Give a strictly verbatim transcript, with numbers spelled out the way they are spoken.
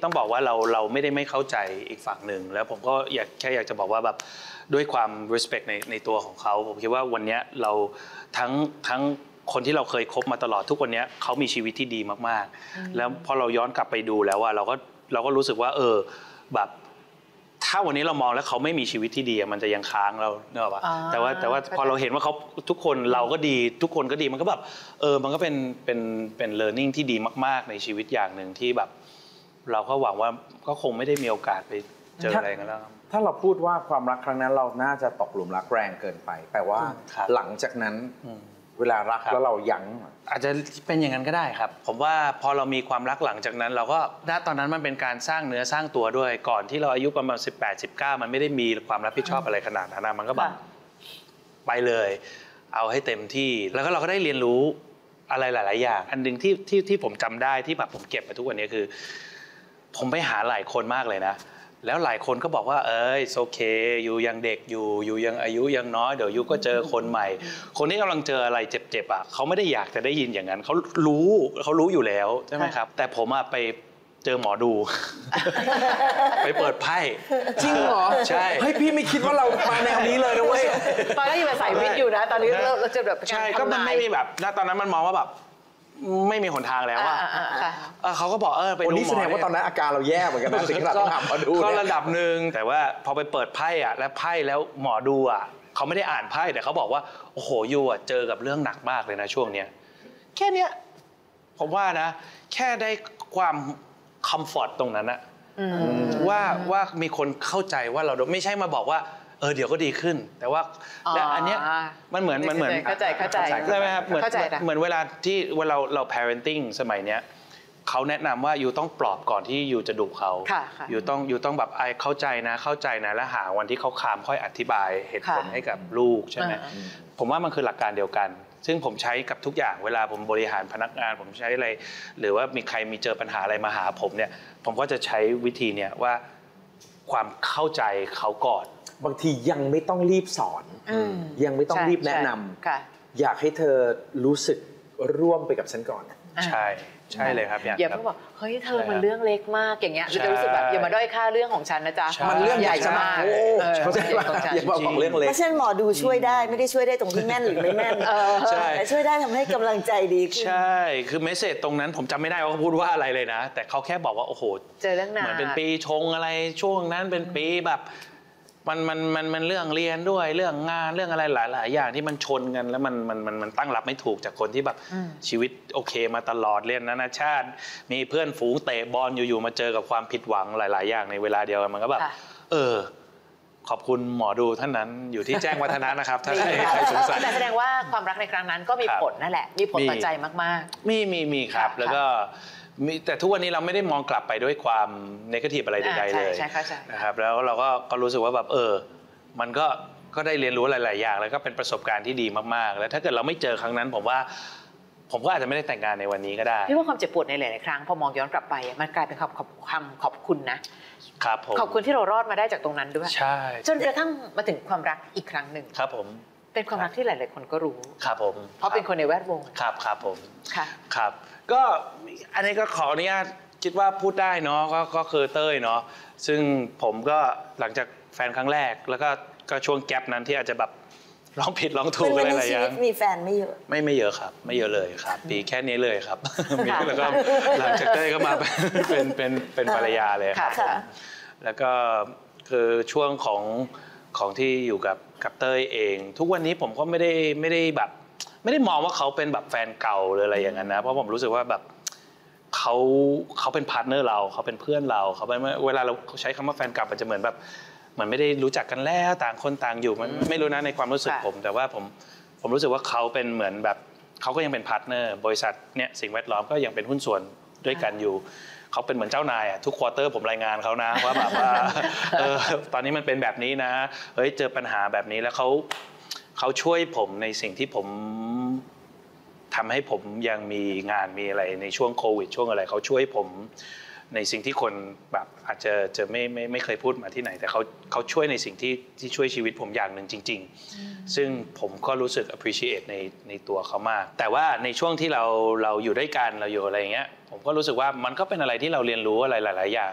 ต้องบอกว่าเราเราไม่ได้ไม่เข้าใจอีกฝั่งหนึ่งแล้วผมก็อยากแค่อยากจะบอกว่าแบบด้วยความ respect ในในตัวของเขาผมคิดว่าวันนี้เราทั้งทั้งคนที่เราเคยคบมาตลอดทุกวันนี้เขามีชีวิตที่ดีมากๆแล้วพอเราย้อนกลับไปดูแล้วว่าเราก็เราก็รู้สึกว่าเออแบบถ้าวันนี้เรามองแล้วเขาไม่มีชีวิตที่ดีมันจะยังค้างเราเนอะป่ะแต่ว่าแต่ว่าพอเราเห็นว่าเขาทุกคนเราก็ดีทุกคนก็ดีมันก็แบบเออมันก็เป็นเป็นเป็น learning ที่ดีมากๆในชีวิตอย่างหนึ่งที่แบบเราก็หวังว่าก็คงไม่ได้มีโอกาสไปเจออะไรกันแล้วถ้าเราพูดว่าความรักครั้งนั้นเราน่าจะตกหลุมรักแรงเกินไปแปลว่าหลังจากนั้นเวลารักแล้วเรายั้งอาจจะเป็นอย่างนั้นก็ได้ครับผมว่าพอเรามีความรักหลังจากนั้นเราก็ณตอนนั้นมันเป็นการสร้างเนื้อสร้างตัวด้วยก่อนที่เราอายุประมาณสิบแปด สิบเก้ามันไม่ได้มีความรับผิดชอบอะไรขนาดนั้นมันก็แบบไปเลยเอาให้เต็มที่แล้วก็เราก็ได้เรียนรู้อะไรหลายๆอย่างอันหนึ่งที่ที่ที่ผมจำได้ที่แบบผมเก็บมาทุกวันนี้คือผมไปหาหลายคนมากเลยนะแล้วหลายคนก็บอกว่าเอ้ยโอเคอยู่ยังเด็กอยู่อยู่ยังอายุยังน้อยเดี๋ยวยูก็เจอคนใหม่คนที่กำลังเจออะไรเจ็บๆอ่ะเขาไม่ได้อยากจะได้ยินอย่างนั้นเขารู้เขารู้อยู่แล้วใช่ไหมครับแต่ผมอ่ะไปเจอหมอดู ไปเปิดไพ่จริงเหรอใช่เฮ้ยพี่ไม่คิดว่าเรามาแนวนี้เลยนะเว้ยตอนแรกยังใส่วิกอยู่นะตอนนี้เราเจอแบบใช่ก็มันไม่มีแบบณตอนนั้นมันมองว่าแบบไม่มีหนทางแล้วว่าเขาก็บอกเออไปดูหมอนี่แสดงว่าตอนนั้นอาการเราแย่เหมือนกันนะถึงขนาดต้องหาหมอดูก็ระดับหนึ่งแต่ว่าพอไปเปิดไพ่อ่ะและไพ่แล้วหมอดูอ่ะเขาไม่ได้อ่านไพ่แต่เขาบอกว่าโอ้โหยูอ่ะเจอกับเรื่องหนักมากเลยนะช่วงเนี้ยแค่เนี้ยผมว่านะแค่ได้ความคอมฟอร์ตตรงนั้นอะว่าว่ามีคนเข้าใจว่าเราไม่ใช่มาบอกว่าเออเดี๋ยวก็ดีขึ้นแต่ว่าและอันเนี้ยมันเหมือนมันเหมือนเข้าใจเข้าใจใช่ไหมครับเหมือนเหมือนเวลาที่เวลาเรา parenting สมัยเนี้ยเขาแนะนำว่ายูต้องปลอบก่อนที่ยูจะดุเขายูต้องยูต้องแบบไอเข้าใจนะเข้าใจนะแล้วหาวันที่เขาคามค่อยอธิบายเหตุผลให้กับลูกใช่ไหมผมว่ามันคือหลักการเดียวกันซึ่งผมใช้กับทุกอย่างเวลาผมบริหารพนักงานผมใช้อะไรหรือว่ามีใครมีเจอปัญหาอะไรมาหาผมเนี่ยผมก็จะใช้วิธีเนี่ยว่าความเข้าใจเขาก่อนบางทียังไม่ต้องรีบสอนยังไม่ต้องรีบแนะนำอยากให้เธอรู้สึกร่วมไปกับฉันก่อนใช่ใช่เลยครับอย่าเพิ่งบอกเฮ้ยเธอมันเรื่องเล็กมากอย่างเงี้ยจะรู้สึกแบบอย่ามาด้อยค่าเรื่องของฉันนะจ๊ะมันเรื่องใหญ่มากเขาใจว่าอย่ามาบอกเรื่องเล็กเพราะฉะนั้นหมอดูช่วยได้ไม่ได้ช่วยได้ตรงที่แม่นหรือไม่แม่นแต่ช่วยได้ทำให้กำลังใจดีขึ้นใช่คือเมสเสจตรงนั้นผมจำไม่ได้ว่าเขาพูดว่าอะไรเลยนะแต่เขาแค่บอกว่าโอ้โหเจอเรื่องหนักเหมือนเป็นปีชงอะไรช่วงนั้นเป็นปีแบบมันมันมันมันเรื่องเรียนด้วยเรื่องงานเรื่องอะไรหลายๆอย่างที่มันชนกันแล้วมันมันมันมันตั้งรับไม่ถูกจากคนที่แบบชีวิตโอเคมาตลอดเรียนนานาชาติมีเพื่อนฝูงเตะบอลอยู่ๆมาเจอกับความผิดหวังหลายๆอย่างในเวลาเดียวกันมันก็แบบเออขอบคุณหมอดูท่านนั้นอยู่ที่แจ้งวัฒนะนะครับถ้าใครสงสัยแต่แสดงว่าความรักในครั้งนั้นก็มีผลนั่นแหละมีผลต่อใจมากๆมีมีมีครับแล้วก็มีแต่ทุกวันนี้เราไม่ได้มองกลับไปด้วยความเนกาทีฟอะไรใดๆเลยนะครับแล้วเราก็ก็รู้สึกว่าแบบเออมันก็ก็ได้เรียนรู้หลายๆอย่างแล้วก็เป็นประสบการณ์ที่ดีมากๆแล้วถ้าเกิดเราไม่เจอครั้งนั้นผมว่าผมก็อาจจะไม่ได้แต่งงานในวันนี้ก็ได้พี่ว่าความเจ็บปวดในหลายๆครั้งพอมองย้อนกลับไปมันกลายเป็นคำขอบคำขอบคุณนะครับผมขอบคุณที่เรารอดมาได้จากตรงนั้นด้วยใช่จนกระทั่งมาถึงความรักอีกครั้งหนึ่งครับผมเป็นความรักที่หลายๆคนก็รู้ครับผมเพราะเป็นคนในแวดวงครับครับผมค่ะครับก็อันนี้ก็ขออนุญาตคิดว่าพูดได้เนาะก็ก็คือเต้ยเนาะซึ่งผมก็หลังจากแฟนครั้งแรกแล้วก็ก็ช่วงแกลบนั้นที่อาจจะแบบร้องผิดร้องถูกอะไรหลายอย่างมีแฟนไม่เยอะไม่ไม่เยอะครับไม่เยอะเลยครับปีแค่นี้เลยครับแล้วก็หลังจากเต้ยก็มาเป็นเป็นเป็นภรรยาเลยครับแล้วก็คือช่วงของของที่อยู่กับกับเต้ยเองทุกวันนี้ผมก็ไม่ได้ไม่ได้แบบไม่ได้มองว่าเขาเป็นแบบแฟนเก่าหรืออะไรอย่างนั้นนะเพราะผมรู้สึกว่าแบบเขาเขาเป็นพาร์ทเนอร์เราเขาเป็นเพื่อนเราเขาเป็นเวลาเราใช้คำว่าแฟนเก่ามันจะเหมือนแบบเหมือนไม่ได้รู้จักกันแล้วต่างคนต่างอยู่มันไม่รู้นะในความรู้สึกผมแต่ว่าผมผมรู้สึกว่าเขาเป็นเหมือนแบบเขาก็ยังเป็นพาร์ทเนอร์บริษัทเนี่ยสิ่งแวดล้อมก็ยังเป็นหุ้นส่วนด้วยกันอยู่เขาเป็นเหมือนเจ้านายอ่ะทุกควอเตอร์ผมรายงานเขานะว่าแบบว่าเออตอนนี้มันเป็นแบบนี้นะเฮ้ยเจอปัญหาแบบนี้แล้วเขาเขาช่วยผมในสิ่งที่ผมทำให้ผมยังมีงานมีอะไรในช่วงโควิดช่วงอะไรเขาช่วยผมในสิ่งที่คนแบบอาจจะจะไม่ไม่ไม่เคยพูดมาที่ไหนแต่เขาเขาช่วยในสิ่งที่ที่ช่วยชีวิตผมอย่างหนึ่งจริงๆซึ่งผมก็รู้สึก appreciate ในในตัวเขามากแต่ว่าในช่วงที่เราเราอยู่ด้วยกันเราอยู่อะไรอย่างเงี้ยผมก็รู้สึกว่ามันก็เป็นอะไรที่เราเรียนรู้อะไรหลายๆอย่าง